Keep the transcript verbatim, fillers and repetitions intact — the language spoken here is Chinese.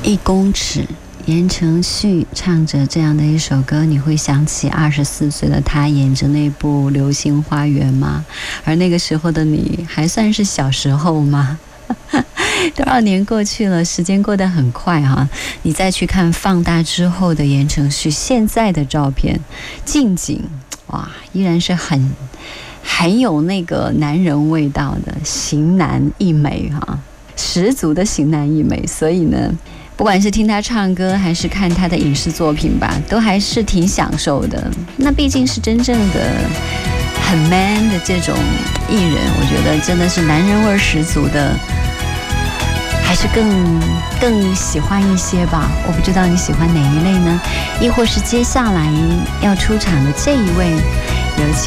一公尺，言承旭唱着这样的一首歌，你会想起二十四岁的他演着那部《流星花园》吗？而那个时候的你还算是小时候吗？多少年过去了，时间过得很快哈、啊。你再去看放大之后的言承旭现在的照片，近景哇，依然是很很有那个男人味道的型男一枚哈、啊，十足的型男一枚。所以呢，不管是听他唱歌还是看他的影视作品吧，都还是挺享受的。那毕竟是真正的很 man 的这种艺人，我觉得真的是男人味十足的，还是更更喜欢一些吧。我不知道你喜欢哪一类呢？亦或是接下来要出场的这一位，有请